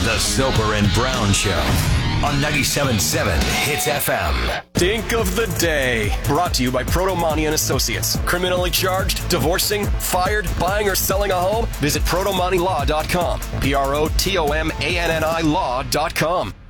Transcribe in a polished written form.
The Soper and Brown Show on 97.7 Hits FM. Dink of the day. Brought to you by Protomani and Associates. Criminally charged, divorcing, fired, buying or selling a home? Visit ProtomaniLaw.com. PROTOMANNI Law.com.